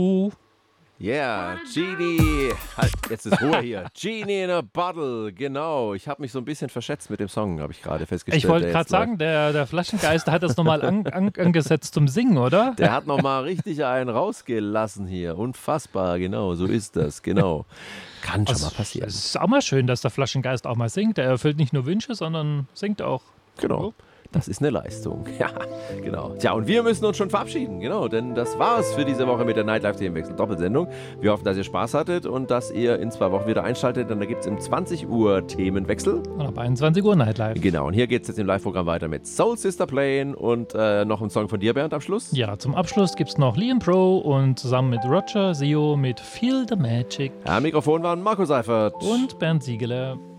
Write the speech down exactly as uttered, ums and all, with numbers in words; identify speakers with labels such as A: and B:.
A: Yeah, Genie. Halt, jetzt ist Ruhe hier. Genie in a Bottle, genau. Ich habe mich so ein bisschen verschätzt mit dem Song, habe ich gerade festgestellt.
B: Ich wollte
A: der
B: gerade
A: jetzt
B: sagen, der, der Flaschengeist hat das nochmal an, an, angesetzt zum Singen, oder?
A: läuft. Der hat nochmal richtig einen rausgelassen hier. Unfassbar, genau, so ist das, genau. Kann schon
B: Also,
A: mal passieren.
B: Es ist auch mal schön, dass der Flaschengeist auch mal singt. Er erfüllt nicht nur Wünsche, sondern singt auch.
A: Genau. Das ist eine Leistung. Ja, genau. Tja, und wir müssen uns schon verabschieden, genau, denn das war's für diese Woche mit der Nightlife Themenwechsel Doppelsendung. Wir hoffen, dass ihr Spaß hattet und dass ihr in zwei Wochen wieder einschaltet, denn da gibt es um zwanzig Uhr Themenwechsel.
B: Und ab einundzwanzig Uhr Nightlife.
A: Genau, und hier geht es jetzt im Live-Programm weiter mit Soul Sister Playing und äh, noch ein Song von dir, Bernd, am Schluss.
B: Ja, zum Abschluss gibt es noch Liam Pro und zusammen mit Roger Sio mit Feel the Magic.
A: Am Mikrofon waren Marco Seifert
B: und Bernd Siegeler.